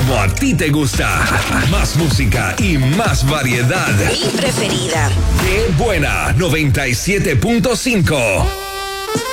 como a ti te gusta. Más música y más variedad. Mi preferida. Qué buena 97.5.